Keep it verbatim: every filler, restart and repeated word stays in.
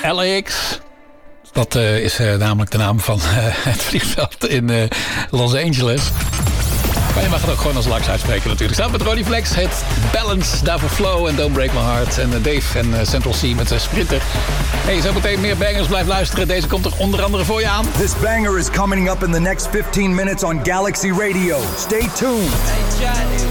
L A X. Dat uh, is uh, namelijk de naam van uh, het vliegveld in uh, Los Angeles. Maar je mag het ook gewoon als Laks uitspreken natuurlijk. Staat met Ronnie Flex, het Balance, daarvoor Flow en Don't Break My Heart. En uh, Dave en uh, Central C met de Sprinter. Hey, zo meteen meer bangers, blijf luisteren. Deze komt er onder andere voor je aan. This banger is coming up in the next fifteen minutes on Galaxy Radio. Stay tuned.